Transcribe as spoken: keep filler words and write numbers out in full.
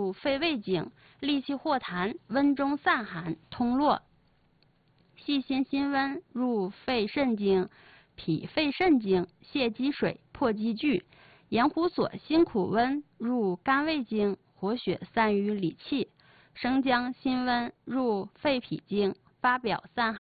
入肺胃经，利气化痰，温中散寒，通络。细辛辛温入肺肾经，脾肺肾经，泻积水，破积聚。盐胡索辛苦温入肝胃经，活血散瘀理气。生姜辛温入肺脾经，发表散寒。